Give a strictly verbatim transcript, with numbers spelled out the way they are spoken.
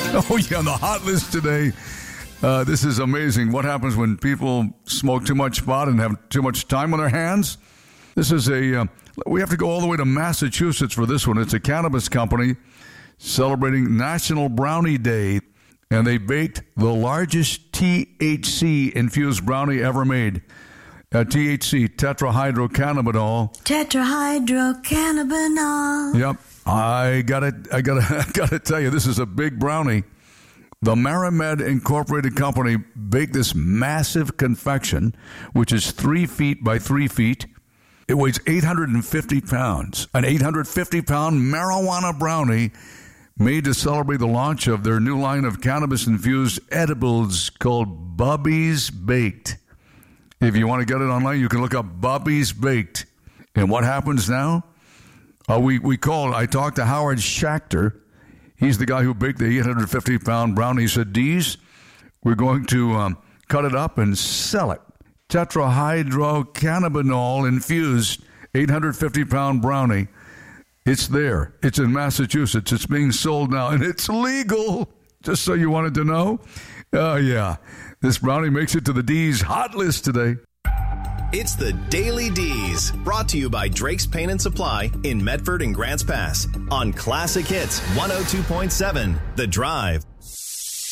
Oh, yeah, on the hot list today. Uh, this is amazing. What happens when people smoke too much pot and have too much time on their hands? This is a, uh, we have to go all the way to Massachusetts for this one. It's a cannabis company celebrating National Brownie Day, and they baked the largest T H C-infused brownie ever made. Uh, T H C, tetrahydrocannabinol. Tetrahydrocannabinol. Yep. I gotta, I gotta, I gotta tell you, this is a big brownie. The Maramed Incorporated Company baked this massive confection, which is three feet by three feet. It weighs eight hundred fifty pounds. An eight hundred fifty pound marijuana brownie made to celebrate the launch of their new line of cannabis-infused edibles called Bubby's Baked. If you want to get it online, you can look up Bubby's Baked. And what happens now? Uh, we, we called, I talked to Howard Schachter. He's the guy who baked the eight hundred fifty pound brownie. He said, Dees, we're going to um, cut it up and sell it. Tetrahydrocannabinol infused eight hundred fifty pound brownie. It's there. It's in Massachusetts. It's being sold now, and it's legal. Just so you wanted to know. Oh, uh, yeah. This brownie makes it to the D's hot list today. It's the Daily D's, brought to you by Drake's Paint and Supply in Medford and Grants Pass on Classic Hits one oh two point seven The Drive.